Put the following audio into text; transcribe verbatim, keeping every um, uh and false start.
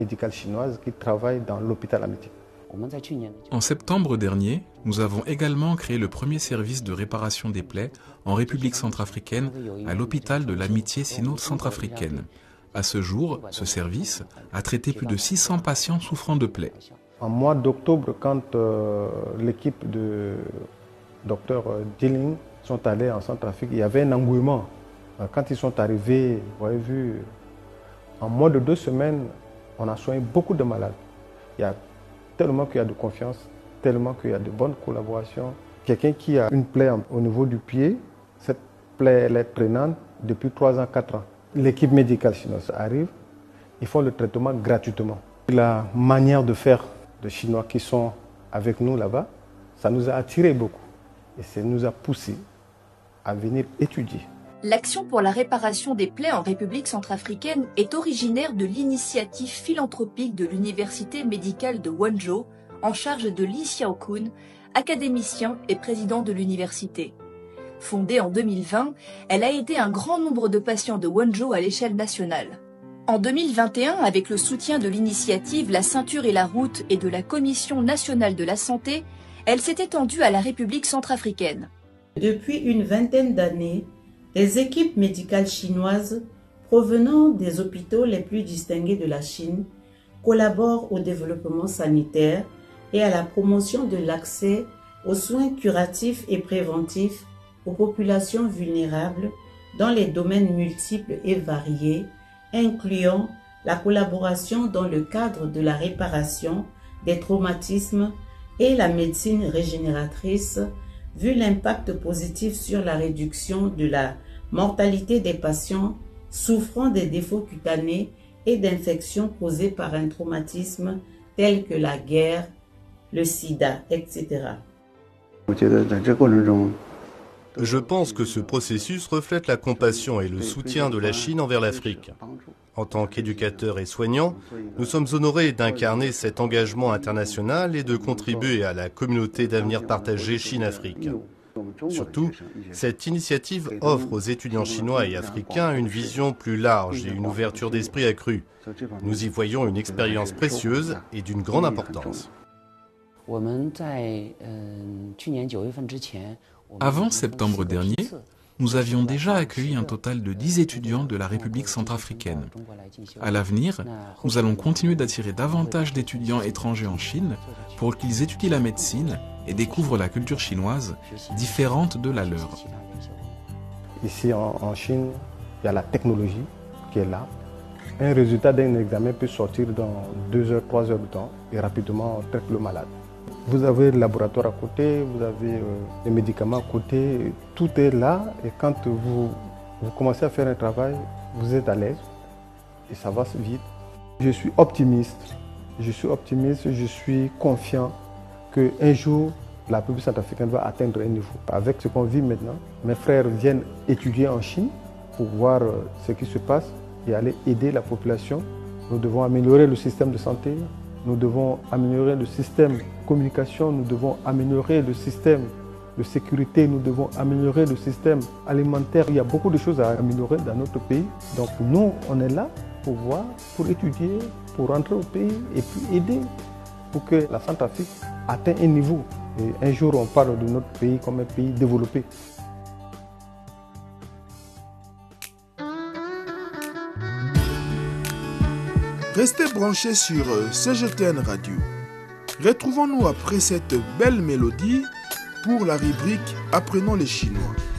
médicale chinoise qui travaille dans l'hôpital Amitié. En septembre dernier, nous avons également créé le premier service de réparation des plaies en République centrafricaine à l'hôpital de l'Amitié sino-centrafricaine. À ce jour, ce service a traité plus de six cents patients souffrant de plaies. En mois d'octobre, quand euh, l'équipe de docteur Dilling sont allés en Centrafrique, il y avait un engouement. Quand ils sont arrivés, vous avez vu, en moins de deux semaines, on a soigné beaucoup de malades. Il y a tellement qu'il y a de confiance, tellement qu'il y a de bonnes collaborations. Quelqu'un qui a une plaie au niveau du pied, cette plaie elle est traînante depuis trois ans, quatre ans. L'équipe médicale chinoise arrive, ils font le traitement gratuitement. La manière de faire des Chinois qui sont avec nous là-bas, ça nous a attiré beaucoup et ça nous a poussé à venir étudier. L'action pour la réparation des plaies en République centrafricaine est originaire de l'initiative philanthropique de l'Université médicale de Wenzhou, en charge de Li Xiaokun, académicien et président de l'université. Fondée en deux mille vingt, elle a aidé un grand nombre de patients de Wenzhou à l'échelle nationale. En deux mille vingt et un, avec le soutien de l'initiative La Ceinture et la Route et de la Commission nationale de la santé, elle s'est étendue à la République centrafricaine. Depuis une vingtaine d'années, des équipes médicales chinoises provenant des hôpitaux les plus distingués de la Chine collaborent au développement sanitaire et à la promotion de l'accès aux soins curatifs et préventifs aux populations vulnérables dans les domaines multiples et variés, incluant la collaboration dans le cadre de la réparation des traumatismes et la médecine régénératrice, vu l'impact positif sur la réduction de la mortalité des patients souffrant des défauts cutanés et d'infections causées par un traumatisme tel que la guerre, le sida, et cetera. Je pense que ce processus reflète la compassion et le soutien de la Chine envers l'Afrique. En tant qu'éducateurs et soignants, nous sommes honorés d'incarner cet engagement international et de contribuer à la communauté d'avenir partagé Chine-Afrique. Surtout, cette initiative offre aux étudiants chinois et africains une vision plus large et une ouverture d'esprit accrue. Nous y voyons une expérience précieuse et d'une grande importance. Avant septembre dernier, nous avions déjà accueilli un total de dix étudiants de la République centrafricaine. À l'avenir, nous allons continuer d'attirer davantage d'étudiants étrangers en Chine pour qu'ils étudient la médecine et découvrent la culture chinoise différente de la leur. Ici en, en Chine, il y a la technologie qui est là. Un résultat d'un examen peut sortir dans deux heures, trois heures de temps et rapidement on traite le malade. Vous avez le laboratoire à côté, vous avez euh, les médicaments à côté, tout est là et quand vous, vous commencez à faire un travail, vous êtes à l'aise et ça va vite. Je suis optimiste, je suis optimiste, je suis confiant qu'un jour la République centrafricaine va atteindre un niveau. Avec ce qu'on vit maintenant, mes frères viennent étudier en Chine pour voir euh, ce qui se passe et aller aider la population. Nous devons améliorer le système de santé. Nous devons améliorer le système de communication, nous devons améliorer le système de sécurité, nous devons améliorer le système alimentaire. Il y a beaucoup de choses à améliorer dans notre pays. Donc nous, on est là pour voir, pour étudier, pour rentrer au pays et puis aider pour que la Centrafrique atteigne un niveau. Et un jour, on parle de notre pays comme un pays développé. Restez branchés sur C G T N Radio. Retrouvons-nous après cette belle mélodie pour la rubrique Apprenons les Chinois.